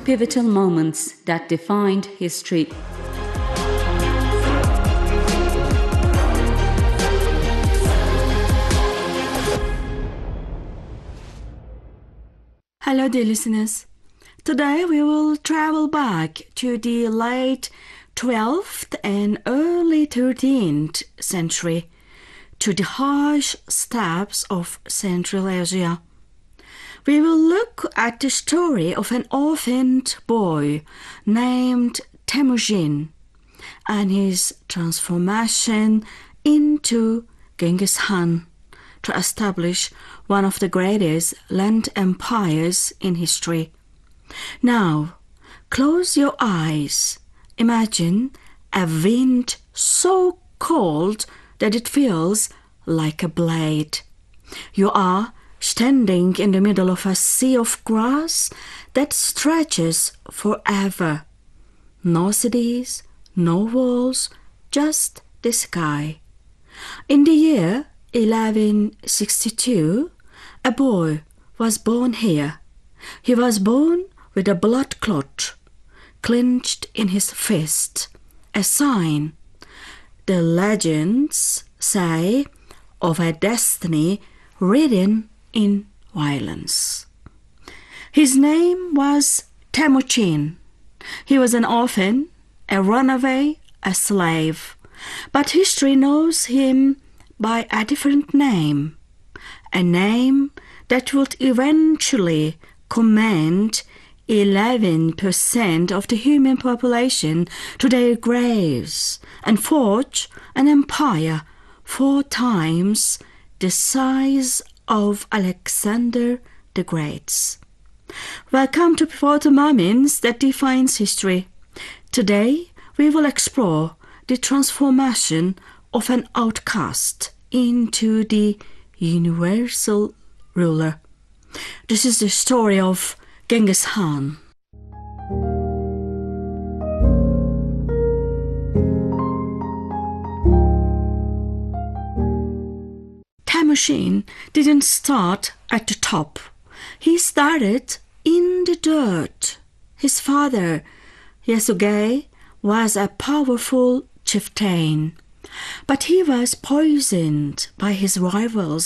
pivotal moments that defined history. Hello, dear listeners. Today we will travel back to the late 12th and early 13th century, to the harsh steppes of Central Asia. We will look at the story of an orphaned boy named Temujin and his transformation into Genghis Khan to establish one of the greatest land empires in history. Now, close your eyes. Imagine a wind so cold that it feels like a blade. You are standing in the middle of a sea of grass that stretches forever. No cities, no walls, just the sky. In the year 1162, a boy was born here. He was born with a blood clot clenched in his fist, a sign, the legends say, of a destiny written in violence. His name was Temujin. He was an orphan, a runaway, a slave. But history knows him by a different name, a name that would eventually command 11% of the human population to their graves and forge an empire 4 times the size of Alexander the Great's. Welcome to Before the Moments that defines history. Today we will explore the transformation of an outcast into the universal ruler. This is the story of Genghis Khan. Temujin didn't start at the top. He started in the dirt. His father, Yasugei, was a powerful chieftain, but he was poisoned by his rivals